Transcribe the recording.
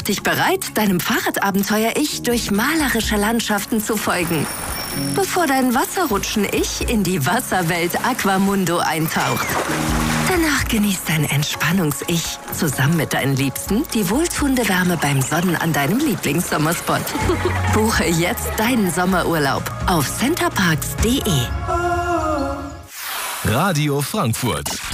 dich bereit, deinem Fahrradabenteuer-Ich durch malerische Landschaften zu folgen, bevor dein Wasserrutschen-Ich in die Wasserwelt Aquamundo eintaucht. Danach genießt dein Entspannungs-Ich zusammen mit deinen Liebsten die wohltuende Wärme beim Sonnen an deinem Lieblingssommerspot. Buche jetzt deinen Sommerurlaub auf centerparks.de. Radio Frankfurt.